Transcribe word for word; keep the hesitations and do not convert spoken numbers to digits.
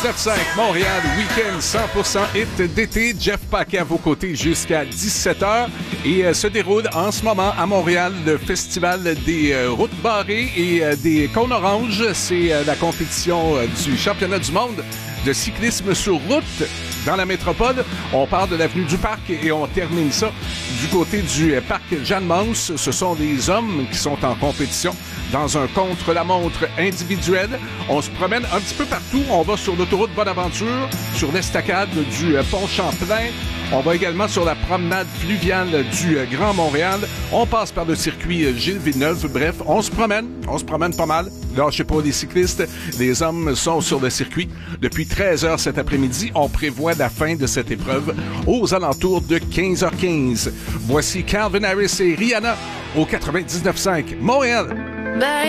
neuf cinq Montréal, week-end cent pour cent hit d'été. Jeff Paquet à vos côtés jusqu'à dix-sept heures. Et euh, se déroule en ce moment à Montréal le festival des euh, routes barrées et euh, des cônes oranges. C'est euh, la compétition euh, du championnat du monde de cyclisme sur route dans la métropole. On part de l'avenue du Parc et on termine ça du côté du euh, parc Jeanne-Mance. Ce sont des hommes qui sont en compétition dans un contre-la-montre individuel. On se promène un petit peu partout. On va sur l'autoroute Bonaventure, sur l'estacade du euh, pont Champlain. On va également sur la promenade fluviale du euh, Grand Montréal. On passe par le circuit euh, Gilles Villeneuve. Bref, on se promène. On se promène pas mal. Lâchez pas les cyclistes. Les hommes sont sur le circuit depuis treize heures cet après-midi. On prévoit la fin de cette épreuve aux alentours de quinze heures quinze. Voici Calvin Harris et Rihanna au quatre-vingt-dix-neuf cinq Montréal. Bye.